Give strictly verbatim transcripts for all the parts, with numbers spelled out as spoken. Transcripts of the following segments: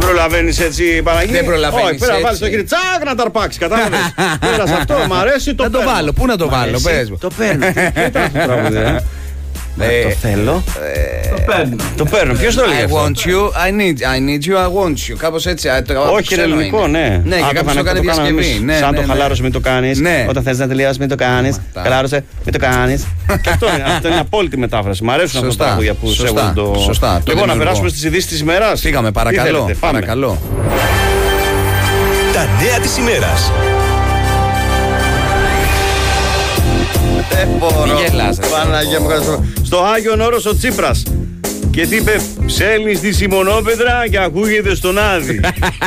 προλαβαίνεις έτσι, Παναγία. Δεν προλαβαίνεις. Όχι, πρέπει να βάλεις το χέρι, τσάκ να τα αρπάξεις. Κατάλαβες. Πέρασε αυτό, μ' αρέσει, το Να παίρνω. το βάλω, πού να το βάλω, πες μου. Το παίρνω. Τι ήταν αυτό το τραγούδι, ε? Ε, Το θέλω. Το παίρνω. Το παίρνω. Ποιος το λέει I αυτό? want you, I need, I need you, I want you. Κάπως έτσι. α, το- Όχι, ξέρω είναι ελληνικό, είναι. ναι. Ναι, και Άκου, κάποιος το Φανάκη, κάνει κάναμε διασκευή. εμείς. Ναι, Σαν ναι, το ναι. χαλάρωσε, μην το κάνεις. Ναι. Όταν θες να τελειώσεις, μην το κάνεις. Αυτά. Χαλάρωσε, μην το κάνεις. Και αυτό είναι, αυτό είναι απόλυτη μετάφραση. Μ' αρέσουν αυτά τα Σωστά, τραγούδια που σωστά, σέβονται το. σωστά, το Λοιπόν, να δημιουργό. περάσουμε στις ειδήσεις της ημέρας. Φύγαμε, παρακαλώ. θέλετε, πάμε. Παρακαλώ. Τα νέα της ημέρας. Δεν μπορώ. Τι γελάς, ρε. Παναγία μου, ευχαριστώ. Στο Άγιον Όρος ο Τσίπρας. Και τι είπε, ψέλνει στη Σιμονόπετρα και ακούγεται στον Άδη.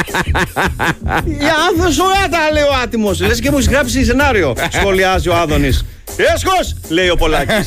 Για άθος ωραία τα λέει ο άτιμος. Λες και μου έχεις γράψει σενάριο. Σχολιάζει ο Άδωνης. Έσχος, λέει ο Πολάκης.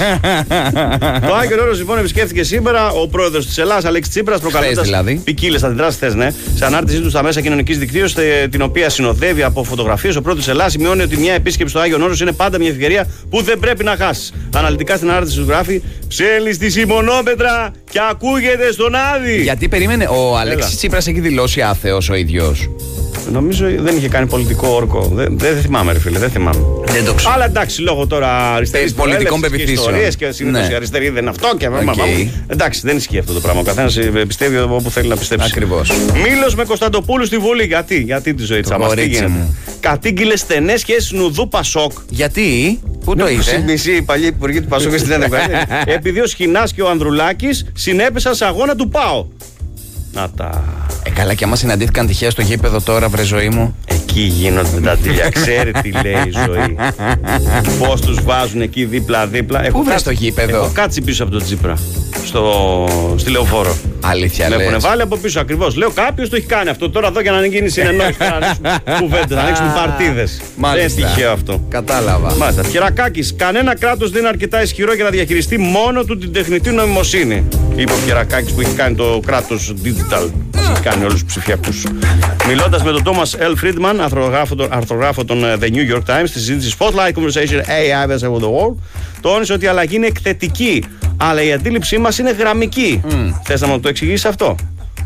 Το Άγιον Όρος λοιπόν επισκέφθηκε σήμερα ο πρόεδρος της Ελλάδας, Αλέξης Τσίπρας, προκαλώντας δηλαδή. ποικίλες αντιδράσεις θες, ναι. Σε ανάρτησή του στα μέσα κοινωνικής δικτύωσης, την οποία συνοδεύει από φωτογραφίες, ο πρόεδρος της Ελλάδας σημειώνει ότι μια επίσκεψη στο Άγιον Όρος είναι πάντα μια ευκαιρία που δεν πρέπει να χάσεις. Αναλυτικά στην ανάρτηση του γράφει: ψέλνει στη Σιμονόπετρα και ακούγεται στον Άδη. Γιατί περίμενε, ο Αλέξης Τσίπρας έχει δηλώσει άθεος ο ίδιος. Νομίζω δεν είχε κάνει πολιτικό όρκο. Δεν, δεν θυμάμαι, ρε φίλε, δεν θυμάμαι. Δεν το ξέρω. Αλλά εντάξει, λόγω τώρα αριστερής πολιτικών πεποιθήσεων. ιστορίες και συνήθως Ναι. η αριστερή δεν είναι αυτό και Okay. εντάξει, δεν ισχύει αυτό το πράγμα. Ο καθένας πιστεύει όπου θέλει να πιστέψει. Ακριβώς. Μήλος με Κωνσταντοπούλου στη Βουλή. Γιατί, γιατί τη ζωή της αμάς, τι κορίτσι γίνεται. μου. Κατήγγειλε στενές σχέσεις Νουδού Πασόκ. Γιατί, πού το είδε. Μισή παλιή υπουργή του Πασόκ στην Δημοκρατία. Επειδή ο Σχοινάς και ο Ανδρουλάκης συνέπεσαν σε αγώνα του ΠΑΟ. Να τα. Ε, καλά, και άμα συναντήθηκαν τυχαία στο γήπεδο τώρα, βρε ζωή μου. Εκεί γίνονται τα τέλεια. Ξέρει τι λέει η ζωή. Πώς τους βάζουν εκεί δίπλα-δίπλα. Πού βρες το γήπεδο? Έχω κάτσει πίσω από τον Τσίπρα. Στο... Στη Λεωφόρο. Αλήθεια, Με λες. έχουν βάλει από πίσω ακριβώς. Λέω κάποιος το έχει κάνει αυτό. Τώρα εδώ για να γίνει συνεννόηση. Να ανοίξουμε κουβέντες, να ανοίξουμε παρτίδες. Δεν είναι τυχαίο αυτό. Κατάλαβα. Μάλιστα. Κυρακάκης, κανένα κράτος δεν είναι αρκετά ισχυρό για να διαχειριστεί μόνο του την τεχνητή νοημοσύνη. Είπε ο Κυρακάκης που έχει κάνει το κράτος digital. Μας έχει κάνει όλους τους ψηφιακούς. Μιλώντας με τον Thomas L. Friedman, αρθρογράφο, αρθρογράφο των The New York Times, στη συζήτηση Spotlight Conversation έι άι over the world, τόνισε ότι η αλλαγή είναι εκθετική, αλλά η αντίληψή μας είναι γραμμική. Mm. Θες να μου το εξηγήσεις αυτό?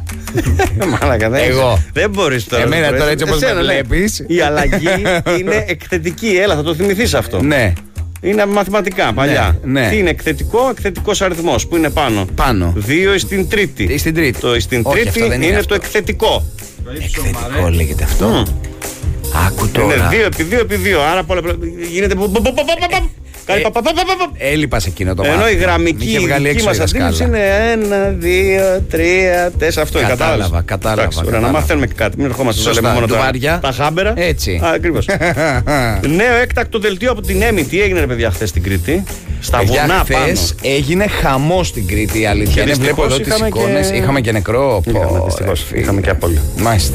Μάλακα, δεν Εγώ. Δεν μπορείς τώρα. Εμένα να το τώρα έτσι όπως Εσένα, με ναι. βλέπεις. Η αλλαγή είναι εκθετική. Έλα, θα το θυμηθείς αυτό. Ναι. Είναι μαθηματικά παλιά. Ναι, ναι. Τι είναι εκθετικό? Εκθετικός αριθμός που είναι πάνω. Πάνω. Δύο στην τρίτη. Στην τρίτη. Το στην Όχι, τρίτη αυτό δεν είναι, είναι το αυτό. εκθετικό. Εκθετικό λέγεται αυτό. Άκου τώρα. Είναι δύο επί δύο επί δύο. Άρα πολλά, γίνεται. Κάνει Ε, πα, πα, πα, πα, πα. Έλειπα σε εκείνο το Ενώ μάθημα. η γραμμική Μη είχε βγάλει δική έξω μας η δασκάλα. αντίληψη είναι ένα, δύο, τρία, τέσσερα. Αυτό είναι, Κατάλαβα, κατάλαβες. κατάλαβα, Εντάξει, ωραία, κατάλαβα. να μαθαίνουμε και κάτι. Μην ερχόμαστε εδώ Σωστά, λέμε μόνο τα, ντουβάρια. τα χάμπερα. Έτσι. Α, ακριβώς. Νέο έκτακτο δελτίο από την Έμι. Τι έγινε, ρε παιδιά, χθες στην Κρήτη? Στα Παιδιά, βουνά πάνω. χθες έγινε χαμό στην Κρήτη, η αλήθεια. Και Είναι, βλέπω εδώ δυστυχώς τις είχαμε εικόνες. και- Είχαμε και νεκρό. Είχαμε, Πω, δυστυχώς. ρε φίλε. Είχαμε και απώλεια. Μάλιστα.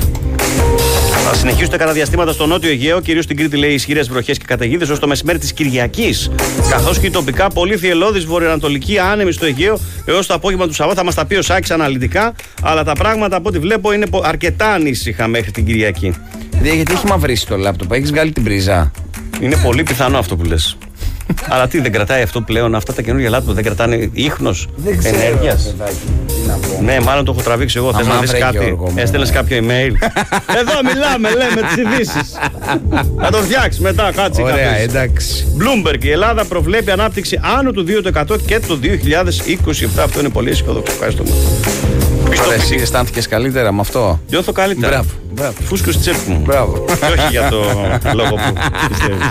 Θα συνεχίσουν κατά διαστήματα στο νότιο Αιγαίο, κυρίως στην Κρήτη, λέει, ισχυρές βροχές και καταιγίδες ως το μεσημέρι της Κυριακής. Καθώς και τοπικά πολύ θυελλώδης βορειοανατολική άνεμη στο Αιγαίο έως το απόγευμα του Σαββάτου. Θα μας τα πει ο Σάκης αναλυτικά. Αλλά τα πράγματα από ό,τι βλέπω είναι πο- αρκετά ανήσυχα μέχρι την Κυριακή. Δε, γιατί έχει μαυρίσει το λάπτοπ, έχει βγάλει την πρίζα. Είναι πολύ πιθανό αυτό που λες. Αλλά τι, δεν κρατάει αυτό πλέον? Αυτά τα καινούργια λάπτοπ δεν κρατάνε ίχνος ενέργειας? Ναι, μάλλον το έχω τραβήξει εγώ. Θες να δεις βρε, κάτι? Γιώργο μου. Έστελνες κάποιο email? Εδώ μιλάμε, λέμε τις ειδήσεις. Θα το φτιάξεις μετά, κάτσε. Ωραία, κάπως. εντάξει. Bloomberg, η Ελλάδα προβλέπει ανάπτυξη άνω του δύο τοις εκατό και το δύο χιλιάδες είκοσι επτά. Αυτό είναι πολύ αισιόδοξο. Ευχαριστούμε. Τώρα εσύ αισθάνθηκες καλύτερα με αυτό. Νιώθω καλύτερα. Μπράβο, μπράβο. Φούσκω στη τσέπη μου. Μπράβο. Και όχι για το λόγο που πιστεύεις.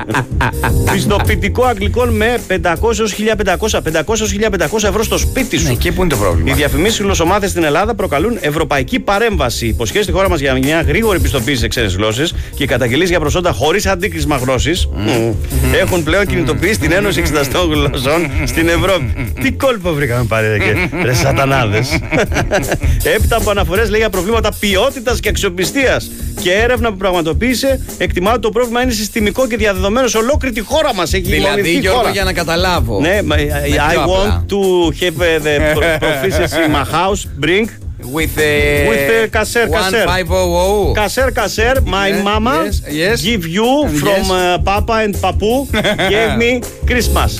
Πιστοποιητικό αγγλικών με πεντακόσια έως χίλια πεντακόσια, πεντακόσια έως χίλια πεντακόσια ευρώ στο σπίτι σου. Ναι, και πού είναι το Οι πρόβλημα. διαφημίσεις γλωσσομάθες στην Ελλάδα προκαλούν ευρωπαϊκή παρέμβαση. Υποσχέσεις στη χώρα μας για μια γρήγορη πιστοποίηση σε ξένες γλώσσες και οι καταγγελίες για προσόντα χωρίς αντίκρισμα γλώσσης έχουν πλέον κινητοποιήσει την Ένωση εξεταστών Γλωσσών στην Ευρώπη. Τι κόλπο βρήκαμε πάρει και ρε σατανάδες. Έπειτα από αναφορές λέει για προβλήματα ποιότητας και αξιοπιστίας και έρευνα που πραγματοποίησε, εκτιμά ότι το πρόβλημα είναι συστημικό και διαδεδομένο σε ολόκληρη τη χώρα μας. Έχει Δηλαδή, μολυνθεί η Γιώργο, χώρα. για να καταλάβω. Ναι, I, I πιο want απλά. to have uh, the pro- proficiency in my house. Bring With the, with the kasser kasser. fifteen hundred. Kasser kasser. My Yeah, mama yes, yes. give you And from yes. uh, Papa and Papu gave me Christmas.